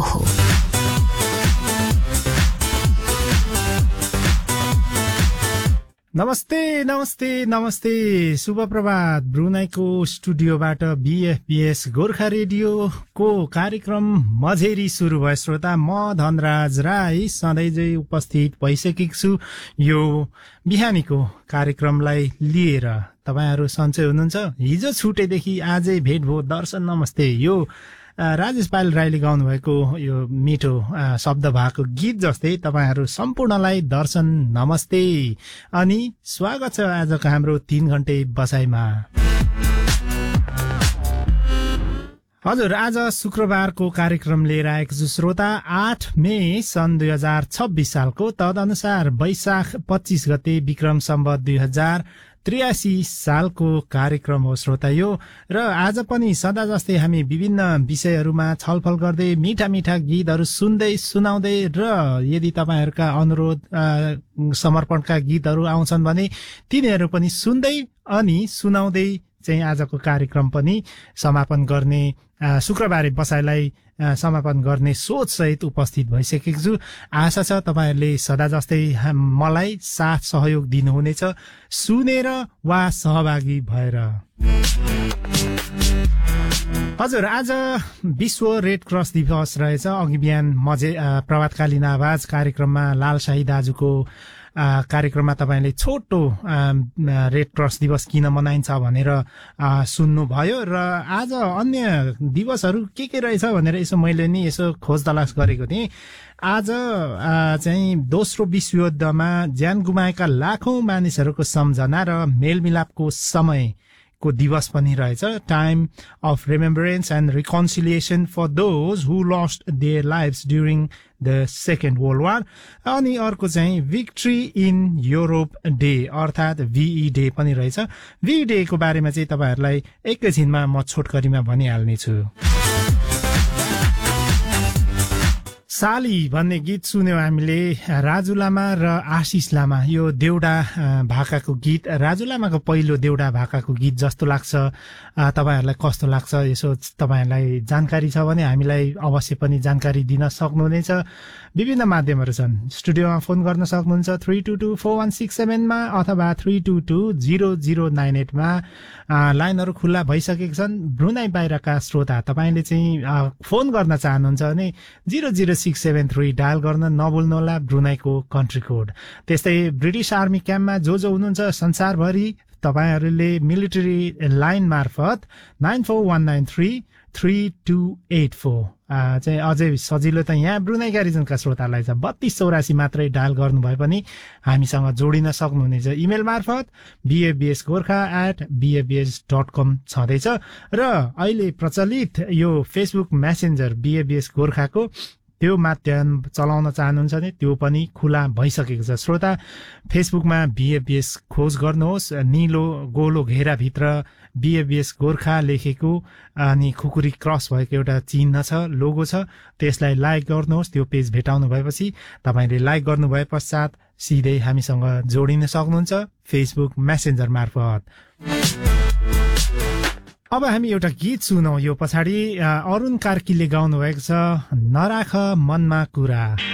हो। नमस्ते नमस्ते नमस्ते शुभ प्रभात। ब्रुनाईको स्टुडियोबाट बीएफपीएस गोर्खा रेडियोको कार्यक्रम मझेरी सुरु भयो। श्रोता, म धनराज राई सधैँझै उपस्थित भइसकेको छु यो बिहानीको कार्यक्रमलाई लिएर। तपाईहरु सन्चै हुनुहुन्छ? हिजो छुटेदेखि आजै भेट भयो। दर्शन नमस्ते, यो राजेश पायल राईले गाउनु भएको यो मिठो शब्द भएको गीत जस्तै तपाईहरु सम्पूर्णलाई दर्शन नमस्ते अनि स्वागत छ आजको हाम्रो 3 घण्टे बसाइमा। हजुर, आज शुक्रबारको कार्यक्रम लिएर आएको छु श्रोता। 8 मे सन् 2026 सालको, तदनुसार वैशाख 25 गते विक्रम सम्वत 2083 सालको कार्यक्रम हो श्रोता यो। र आज पनि सदा जस्तै हामी विभिन्न विषयहरूमा छलफल गर्दै मिठा मिठा गीतहरू सुन्दै सुनाउँदै, र यदि तपाईहरुका अनुरोध समर्पणका गीतहरू आउँछन् भने तिनीहरू पनि सुन्दै अनि सुनाउँदै चाहिँ आजको कार्यक्रम पनि समापन गर्ने, शुक्रबारे बसाइलाई समापन गर्ने सोच सहित उपस्थित भइसकेको छु। आशा छ तपाईहरुले सदा जस्तै मलाई साथ सहयोग दिनुहुनेछ सुनेर वा सहभागी भएर। हजुर, आज विश्व रेड क्रस दिवस रहेछ। अघि बिहान प्रभातकालीन आवाज कार्यक्रममा लालशाही दाजुको कार्यक्रममा तपाईले छोटो रेड क्रस दिवस किन मनाइन्छ भनेर सुन्नुभयो। र आज अन्य दिवसहरू के रहेछ भनेर यसो मैले नि यसो खोज तलास गरेको थिएँ। आज चाहिँ दोस्रो विश्वयुद्धमा ज्यान गुमाएका लाखौं मानिसहरूको सम्झना र मेलमिलापको समय को दिवस पनि रहेछ। Time of remembrance and reconciliation for those who lost there lives during the second world war. अनि अर्को चाहिँ भिक्ट्री इन युरोप डे अर्थात् VE डे पनि रहेछ। VE डे को बारेमा चाहिँ तपाईहरुलाई एकैछिनमा म छोटकरीमा भनिहाल्नेछु। साली भन्ने गीत सुन्यौं हामीले, राजु लामा र आशिष लामा। यो देउडा भाकाको गीत, राजु लामाको पहिलो देउडा भाकाको गीत जस्तो लाग्छ। तपाईहरुलाई कस्तो लाग्छ यसो तपाईहरुलाई जानकारी छ भने हामीलाई अवश्य पनि जानकारी दिन सक्नुहुनेछ। विभिन्न माध्यमहरू छन्। स्टुडियोमा फोन गर्न सक्नुहुन्छ 3224167 मा अथवा 3220098 मा। लाइनहरू खुल्ला भइसकेका छन्। ब्रुनाई बाहिरका श्रोता तपाईले चाहिँ फोन गर्न चाहनुहुन्छ भने 00673 डायल गर्न नभुल्नुहोला, ब्रुनाईको कन्ट्री कोड। त्यस्तै ब्रिटिश आर्मी क्याम्पमा जो हुनुहुन्छ संसारभरि, तपाईहरुले मिलिटरी लाइन मार्फत 9419333284 चाहिँ अझै सजिलो त यहाँ ब्रुनाईका रिजनका श्रोतालाई छ। 3284 मात्रै डायल गर्नुभए पनि हामीसँग जोडिन सक्नुहुनेछ। इमेल मार्फत bfbsgorkha@bfbs.com छँदैछ। र अहिले प्रचलित यो फेसबुक मेसेन्जर BFBS गोर्खाको त्यो माध्यम चलाउन चाहनुहुन्छ भने त्यो पनि खुला भइसकेको छ श्रोता। फेसबुकमा BFBS खोज गर्नुहोस्। निलो गोलो घेरा भित्र BFBS गोर्खा लेखेको अनि खुकुरी क्रस भएको एउटा चिन्ह छ, लोगो छ। त्यसलाई लाइक गर्नुहोस्। त्यो पेज भेटाउनु भएपछि तपाईले लाइक गर्नु भए पश्चात सिधै हामीसँग जोडिन सक्नुहुन्छ फेसबुक मेसेन्जर मार्फत। अब हामी एउटा गीत सुनौ। यो पछाडि अरुण कार्कीले गाउनु भएको छ, नराख मनमा कुरा।